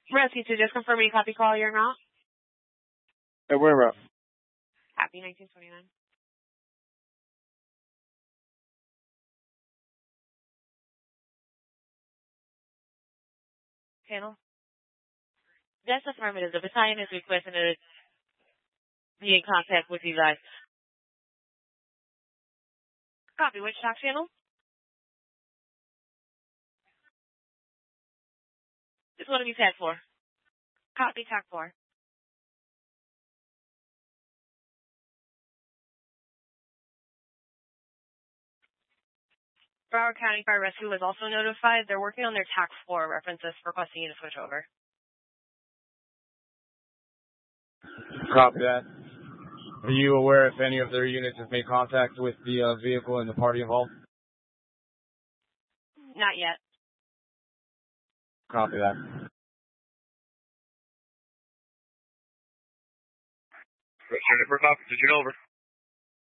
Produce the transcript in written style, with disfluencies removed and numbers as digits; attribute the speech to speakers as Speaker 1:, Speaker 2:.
Speaker 1: Rescue 2, just confirm you copy call your route.
Speaker 2: Hey, where at?
Speaker 1: Happy 1929. Channel. That's affirmative. The battalion is requesting to be in contact with you guys. Copy. Which talk channel? Just want to be tagged for. Copy, tag 4. Broward County Fire Rescue was also notified. They're working on their TAC 4 references, requesting you to switch over.
Speaker 2: Copy that. Are you aware if any of their units have made contact with the vehicle and the party involved?
Speaker 1: Not yet.
Speaker 2: Copy that.
Speaker 3: Jennifer, copy. Did you over?